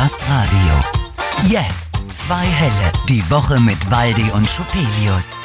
Das Radio. Jetzt 2 Helle. Die Woche mit Waldi und Schupelius.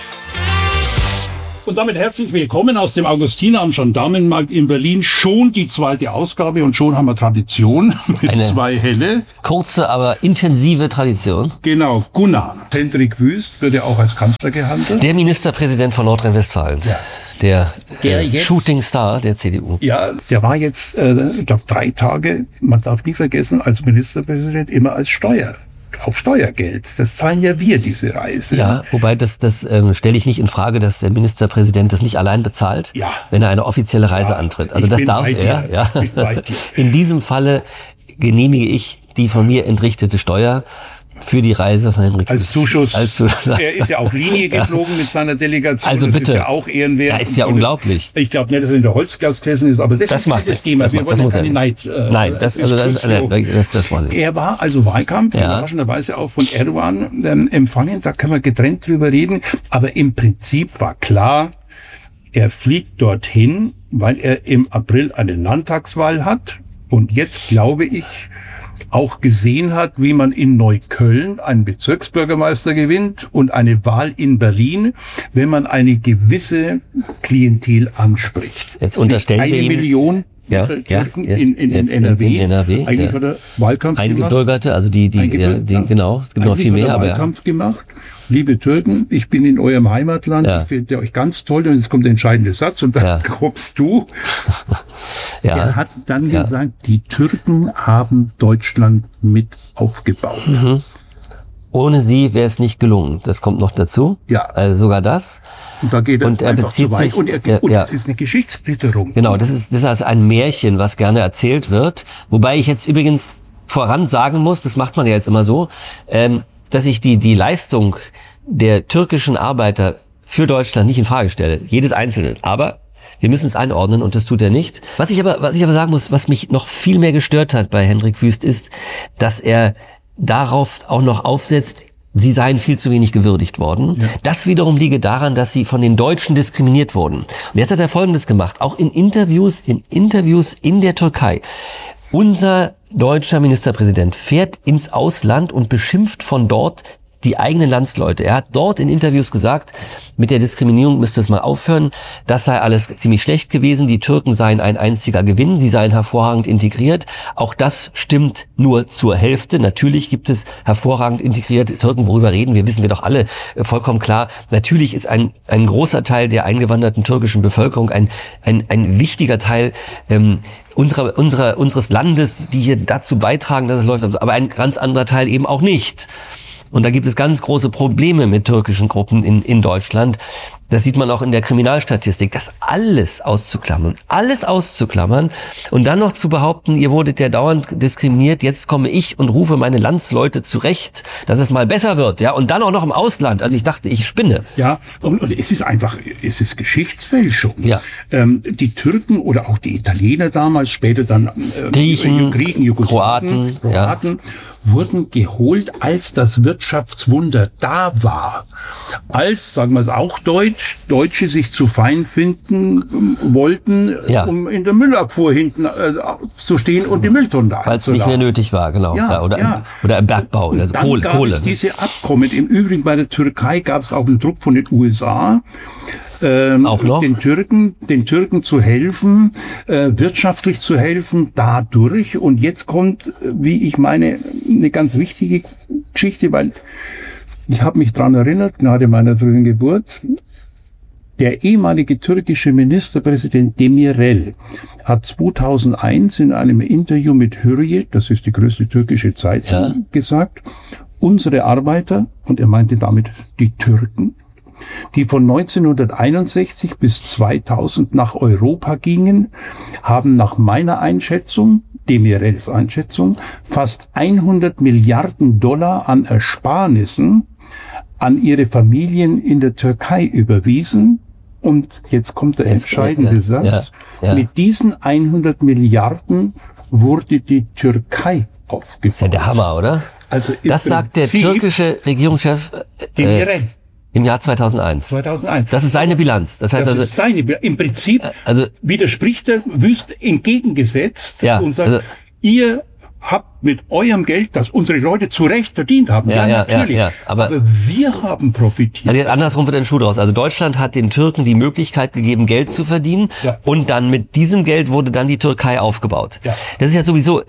Und damit herzlich willkommen aus dem Augustiner am Gendarmenmarkt in Berlin. Schon die 2. Ausgabe und schon haben wir Tradition mit Eine 2 Helle. Kurze, aber intensive Tradition. Genau, Gunnar. Hendrik Wüst wird ja auch als Kanzler gehandelt. Der Ministerpräsident von Nordrhein-Westfalen. Ja. Der jetzt, Shooting Star der CDU. Ja, der war jetzt, ich glaube, 3 Tage, man darf nie vergessen, als Ministerpräsident immer als auf Steuergeld. Das zahlen ja wir, diese Reise. Ja, wobei das stelle ich nicht in Frage, dass der Ministerpräsident das nicht allein bezahlt, ja, wenn er eine offizielle Reise antritt. Also das darf er. Ja. In diesem Falle genehmige ich die von mir entrichtete Steuer für die Reise von Hendrik als Zuschuss. Er ist ja auch Linie geflogen mit seiner Delegation. Also das bitte. Ist ja auch ehrenwert. Das ist ja unglaublich. Ich glaube nicht, dass er in der Holzklasse gesessen ist, aber das macht das Thema. Wir wollen ja keine Neid. Nein, das wollen wir. Er war also Wahlkampf, überraschenderweise auch von Erdogan empfangen. Da können wir getrennt drüber reden. Aber im Prinzip war klar, er fliegt dorthin, weil er im April eine Landtagswahl hat. Und jetzt glaube ich, auch gesehen hat, wie man in Neukölln einen Bezirksbürgermeister gewinnt und eine Wahl in Berlin, wenn man eine gewisse Klientel anspricht. Jetzt unterstellen wir ihm 1 Million in NRW. Eigentlich hat er Wahlkampf Eingebürgerte, also die genau, es gibt noch viel mehr. Wahlkampf gemacht. Liebe Türken, ich bin in eurem Heimatland, ich finde euch ganz toll und jetzt kommt der entscheidende Satz und dann kommst du. Er hat dann gesagt, die Türken haben Deutschland mit aufgebaut. Mhm. Ohne sie wäre es nicht gelungen. Das kommt noch dazu. Ja. Also sogar das. Und da geht er bezieht sich. Und das ist eine Geschichtsklitterung. Genau, das ist also ein Märchen, was gerne erzählt wird. Wobei ich jetzt übrigens voran sagen muss, das macht man ja jetzt immer so, dass ich die Leistung der türkischen Arbeiter für Deutschland nicht in Frage stelle. Jedes Einzelne. Aber wir müssen es einordnen und das tut er nicht. Was ich aber sagen muss, was mich noch viel mehr gestört hat bei Hendrik Wüst, ist, dass er darauf auch noch aufsetzt, sie seien viel zu wenig gewürdigt worden. Ja. Das wiederum liege daran, dass sie von den Deutschen diskriminiert wurden. Und jetzt hat er Folgendes gemacht, auch in Interviews in der Türkei. Unser deutscher Ministerpräsident fährt ins Ausland und beschimpft von dort die eigenen Landsleute. Er hat dort in Interviews gesagt, mit der Diskriminierung müsste es mal aufhören. Das sei alles ziemlich schlecht gewesen. Die Türken seien ein einziger Gewinn. Sie seien hervorragend integriert. Auch das stimmt nur zur Hälfte. Natürlich gibt es hervorragend integrierte Türken. Worüber reden wir? Wissen wir doch alle vollkommen klar. Natürlich ist ein großer Teil der eingewanderten türkischen Bevölkerung ein wichtiger Teil unseres Landes, die hier dazu beitragen, dass es läuft. Aber ein ganz anderer Teil eben auch nicht. Und da gibt es ganz große Probleme mit türkischen Gruppen in Deutschland. Das sieht man auch in der Kriminalstatistik. Das alles auszuklammern und dann noch zu behaupten, ihr wurdet ja dauernd diskriminiert, jetzt komme ich und rufe meine Landsleute zurecht, dass es mal besser wird, ja, und dann auch noch im Ausland. Also ich dachte, ich spinne. Ja, und es ist Geschichtsfälschung. Ja. Die Türken oder auch die Italiener damals, später dann Griechen, Jugoslawen, Kroaten wurden geholt, als das Wirtschaftswunder da war. Als, sagen wir es auch Deutsche sich zu fein finden wollten, um in der Müllabfuhr hinten zu stehen und die Mülltonnen da. Weil es nicht mehr nötig war, genau. Oder im Bergbau, also dann Kohle. Gab es diese Abkommen. Im Übrigen bei der Türkei gab es auch einen Druck von den USA, auch noch? den Türken zu helfen, wirtschaftlich zu helfen, dadurch. Und jetzt kommt, wie ich meine, eine ganz wichtige Geschichte, weil ich habe mich dran erinnert, Gnade meiner frühen Geburt. Der ehemalige türkische Ministerpräsident Demirel hat 2001 in einem Interview mit Hürriyet, das ist die größte türkische Zeitung, gesagt, unsere Arbeiter, und er meinte damit die Türken, die von 1961 bis 2000 nach Europa gingen, haben nach meiner Einschätzung, Demirels Einschätzung, fast 100 Milliarden Dollar an Ersparnissen an ihre Familien in der Türkei überwiesen. Und jetzt kommt der entscheidende Satz. Mit diesen 100 Milliarden wurde die Türkei aufgebaut. Das ist ja der Hammer, oder? Also das sagt der türkische Regierungschef Demirel. Im Jahr 2001. Das ist seine Bilanz. Das heißt ist seine Bilanz. Im Prinzip widerspricht er Wüst entgegengesetzt und sagt, ihr habt mit eurem Geld, das unsere Leute zu Recht verdient haben. Ja, natürlich. Ja. Aber wir haben profitiert. Also jetzt andersrum wird ein Schuh draus. Also Deutschland hat den Türken die Möglichkeit gegeben, Geld zu verdienen. Ja. Und dann mit diesem Geld wurde dann die Türkei aufgebaut. Ja. Das ist ja sowieso,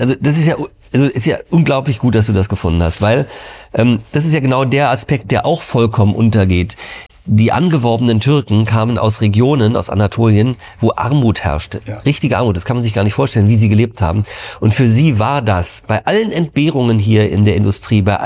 ist ja unglaublich gut, dass du das gefunden hast, weil das ist ja genau der Aspekt, der auch vollkommen untergeht. Die angeworbenen Türken kamen aus Regionen, aus Anatolien, wo Armut herrschte. Ja. Richtige Armut, das kann man sich gar nicht vorstellen, wie sie gelebt haben. Und für sie war das, bei allen Entbehrungen hier in der Industrie, bei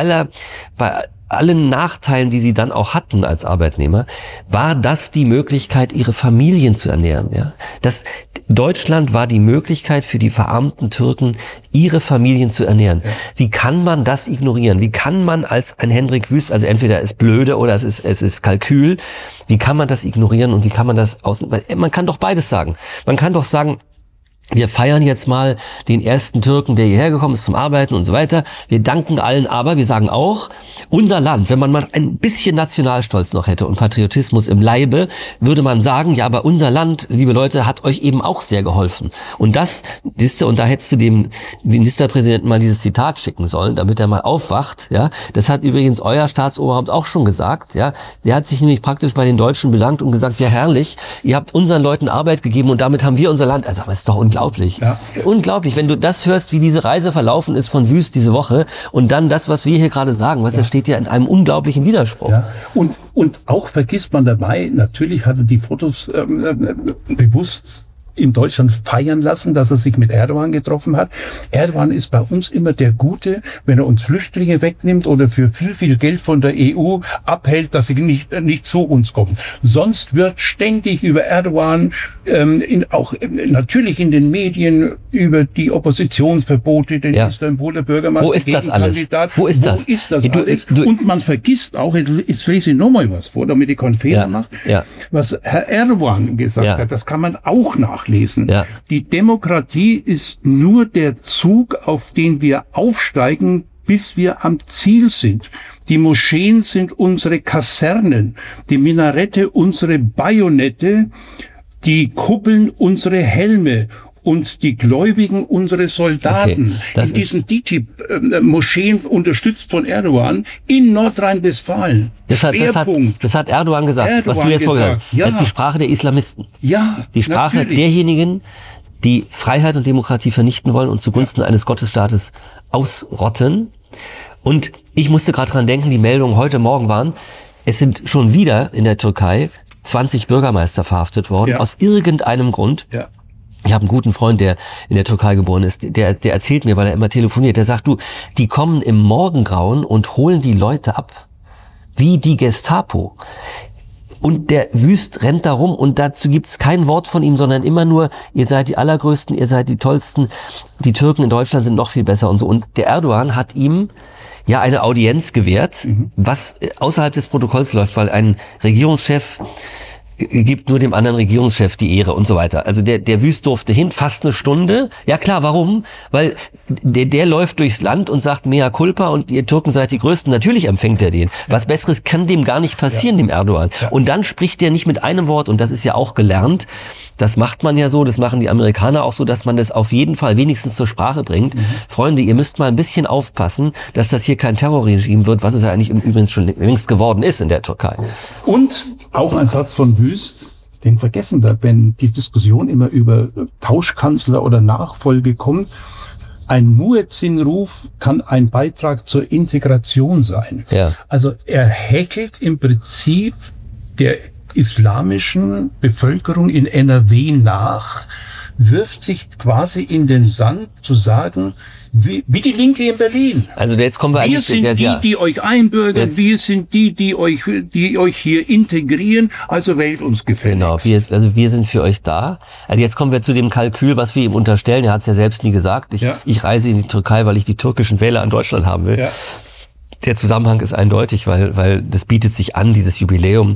allen Nachteilen, die sie dann auch hatten als Arbeitnehmer, war das die Möglichkeit, ihre Familien zu ernähren. Ja? Deutschland war die Möglichkeit für die verarmten Türken, ihre Familien zu ernähren. Ja. Wie kann man das ignorieren? Wie kann man als ein Hendrik Wüst, also entweder ist blöde oder es ist Kalkül, wie kann man das ignorieren und wie kann man das man kann doch beides sagen. Man kann doch sagen, wir feiern jetzt mal den ersten Türken, der hierher gekommen ist zum Arbeiten und so weiter. Wir danken allen, aber wir sagen auch, unser Land, wenn man mal ein bisschen Nationalstolz noch hätte und Patriotismus im Leibe, würde man sagen, ja, aber unser Land, liebe Leute, hat euch eben auch sehr geholfen. Und und da hättest du dem Ministerpräsidenten mal dieses Zitat schicken sollen, damit er mal aufwacht, ja. Das hat übrigens euer Staatsoberhaupt auch schon gesagt, ja. Der hat sich nämlich praktisch bei den Deutschen bedankt und gesagt, ja herrlich, ihr habt unseren Leuten Arbeit gegeben und damit haben wir unser Land, also das ist doch unglaublich. Ja. Unglaublich, wenn du das hörst, wie diese Reise verlaufen ist von Wüst diese Woche und dann das, was wir hier gerade sagen, das steht ja in einem unglaublichen Widerspruch. Ja. Und auch vergisst man dabei, natürlich hat er die Fotos bewusst in Deutschland feiern lassen, dass er sich mit Erdogan getroffen hat. Erdogan ist bei uns immer der Gute, wenn er uns Flüchtlinge wegnimmt oder für viel Geld von der EU abhält, dass sie nicht zu uns kommen. Sonst wird ständig über Erdogan, auch natürlich in den Medien, über die Oppositionsverbote, den Istanbuler Bürgermeister. Wo ist das alles? Wo ist das alles? Und man vergisst auch, jetzt lese ich nochmal was vor, damit ich keinen Fehler mache, was Herr Erdogan gesagt hat, das kann man auch nachlesen. Ja. Die Demokratie ist nur der Zug, auf den wir aufsteigen, bis wir am Ziel sind. Die Moscheen sind unsere Kasernen, die Minarette unsere Bajonette, die Kuppeln unsere Helme und die Gläubigen unsere Soldaten. Okay, in diesen DİTİB-Moscheen, unterstützt von Erdogan, in Nordrhein-Westfalen. Das hat Erdogan gesagt, was du jetzt vorgesagt hast. Das ist die Sprache der Islamisten. Ja, die Sprache derjenigen, die Freiheit und Demokratie vernichten wollen und zugunsten eines Gottesstaates ausrotten. Und ich musste gerade dran denken, die Meldungen heute Morgen waren, es sind schon wieder in der Türkei 20 Bürgermeister verhaftet worden, aus irgendeinem Grund. Ja. Ich habe einen guten Freund, der in der Türkei geboren ist, der erzählt mir, weil er immer telefoniert, der sagt, die kommen im Morgengrauen und holen die Leute ab, wie die Gestapo. Und der Wüst rennt da rum und dazu gibt's kein Wort von ihm, sondern immer nur, ihr seid die Allergrößten, ihr seid die Tollsten, die Türken in Deutschland sind noch viel besser und so. Und der Erdogan hat ihm eine Audienz gewährt, was außerhalb des Protokolls läuft, weil ein Regierungschef gibt nur dem anderen Regierungschef die Ehre und so weiter. Also der Wüst durfte hin, fast eine Stunde. Ja klar, warum? Weil der läuft durchs Land und sagt mea culpa und ihr Türken seid die Größten. Natürlich empfängt er den. Was Besseres kann dem gar nicht passieren, dem Erdogan. Ja. Und dann spricht der nicht mit einem Wort und das ist ja auch gelernt. Das macht man ja so, das machen die Amerikaner auch so, dass man das auf jeden Fall wenigstens zur Sprache bringt. Freunde, ihr müsst mal ein bisschen aufpassen, dass das hier kein Terrorregime wird, was es ja eigentlich übrigens schon längst geworden ist in der Türkei. Und auch ein Satz von Wüst, den vergessen wir, wenn die Diskussion immer über Tauschkanzler oder Nachfolge kommt. Ein Muezzin-Ruf kann ein Beitrag zur Integration sein. Ja. Also er häkelt im Prinzip der islamischen Bevölkerung in NRW nach, wirft sich quasi in den Sand zu sagen, wie die Linke in Berlin. Also jetzt kommen wir sind die euch einbürgern, wir sind die euch hier integrieren, also wählt uns gefälligst. Genau, wir sind für euch da. Also jetzt kommen wir zu dem Kalkül, was wir ihm unterstellen. Er hat es ja selbst nie gesagt. Ich reise in die Türkei, weil ich die türkischen Wähler an Deutschland haben will. Ja. Der Zusammenhang ist eindeutig, weil das bietet sich an, dieses Jubiläum,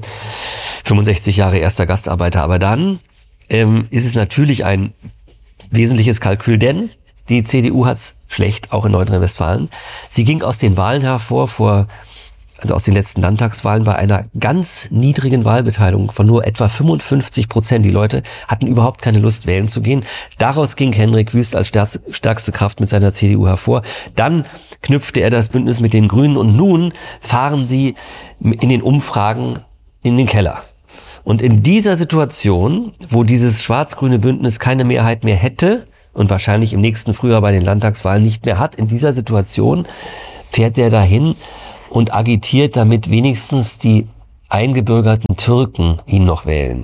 65 Jahre erster Gastarbeiter. Aber dann ist es natürlich ein wesentliches Kalkül, denn die CDU hat's schlecht, auch in Nordrhein-Westfalen. Sie ging aus den Wahlen hervor vor also aus den letzten Landtagswahlen, bei einer ganz niedrigen Wahlbeteiligung von nur etwa 55%. Die Leute hatten überhaupt keine Lust, wählen zu gehen. Daraus ging Henrik Wüst als stärkste Kraft mit seiner CDU hervor. Dann knüpfte er das Bündnis mit den Grünen und nun fahren sie in den Umfragen in den Keller. Und in dieser Situation, wo dieses schwarz-grüne Bündnis keine Mehrheit mehr hätte und wahrscheinlich im nächsten Frühjahr bei den Landtagswahlen nicht mehr hat, in dieser Situation fährt er dahin und agitiert, damit wenigstens die eingebürgerten Türken ihn noch wählen.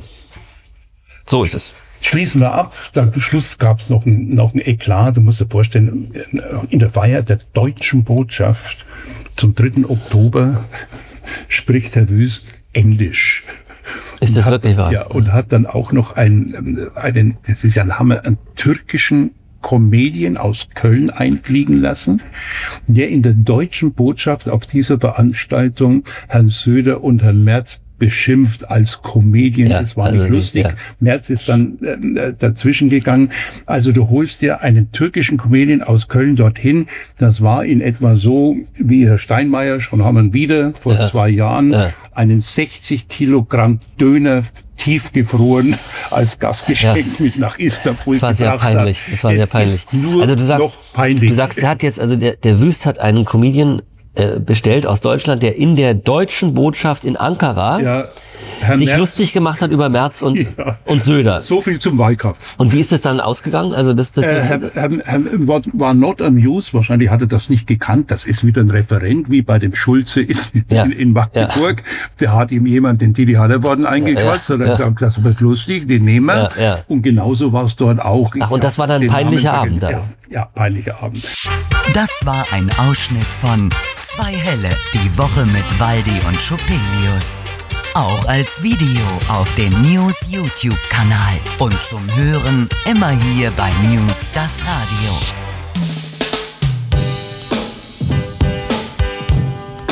So ist es. Schließen wir ab. Am Schluss gab es noch ein Eklat. Du musst dir vorstellen, in der Feier der deutschen Botschaft zum 3. Oktober spricht Herr Wüst Englisch. Ist das wirklich wahr? Ja, und hat dann auch noch einen, das ist ja ein Hammer, einen türkischen Comedian aus Köln einfliegen lassen, der in der deutschen Botschaft auf dieser Veranstaltung Herrn Söder und Herrn Merz beschimpft als Comedian. Ja, das war also nicht lustig. ja. Merz ist dann dazwischen gegangen. Also du holst dir einen türkischen Comedian aus Köln dorthin. Das war in etwa so, wie Herr Steinmeier, schon haben wir wieder vor 2 Jahren, einen 60 Kilogramm Döner tiefgefroren als Gastgeschenk mit nach Istanbul gebracht. Das war sehr peinlich. Das war sehr peinlich. Also du sagst, der hat jetzt, also der Wüst hat einen Comedian bestellt aus Deutschland, der in der deutschen Botschaft in Ankara sich Merz lustig gemacht hat über Merz und Söder. So viel zum Wahlkampf. Und wie ist es dann ausgegangen? Also Herr war not amused, wahrscheinlich hat er das nicht gekannt. Das ist wieder ein Referent, wie bei dem Schulze in Magdeburg. Der hat ihm jemand den Didi Hallervorden eingeschaltet, hat gesagt, das wird lustig, den nehmen wir. Und genauso war es dort auch. Ach, und das war dann ein peinlicher Abend dann? Ja, peinlicher Abend. Das war ein Ausschnitt von Zwei Helle, die Woche mit Waldi und Schupelius. Auch als Video auf dem News YouTube-Kanal und zum Hören immer hier bei News das Radio.